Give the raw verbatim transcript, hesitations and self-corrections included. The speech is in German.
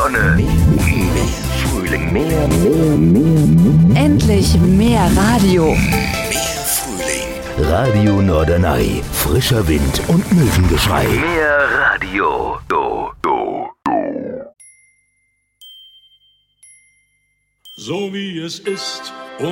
Sonne, mehr Frühling, mehr, mehr, mehr, mehr. Endlich mehr Radio. Mehr Frühling. Radio Norderney. Frischer Wind und Möwengeschrei. Mehr Radio. Do, do, do. So wie es ist,